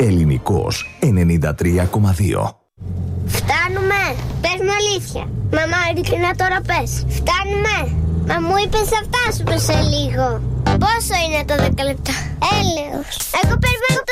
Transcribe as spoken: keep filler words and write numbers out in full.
Ελληνικός ενενήντα τρία κόμμα δύο. Φτάνουμε. Πες μου αλήθεια. Μαμά, ειλικρινά τώρα πες. Φτάνουμε. Μα μου είπες θα φτάσουμε σε λίγο. Πόσο είναι το δέκα λεπτά? Έλεος. Εγώ περιμένω το